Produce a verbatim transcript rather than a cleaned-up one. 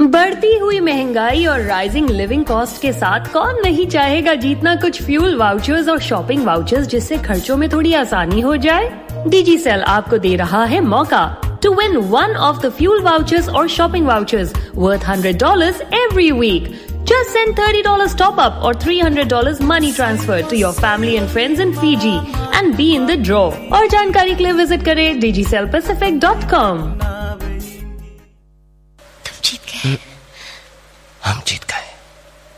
बढ़ती हुई महंगाई और राइजिंग लिविंग कॉस्ट के साथ कौन नहीं चाहेगा जीतना कुछ फ्यूल वाउचर्स और शॉपिंग वाउचर्स, जिससे खर्चों में थोड़ी आसानी हो जाए। डिजिसेल आपको दे रहा है मौका to win one of the fuel vouchers or shopping vouchers worth one hundred dollars every week. Just send thirty dollars top up or three hundred dollars money transfer to your family and friends in Fiji and be in the draw. और जानकारी के लिए visit करें digicel pacific dot com.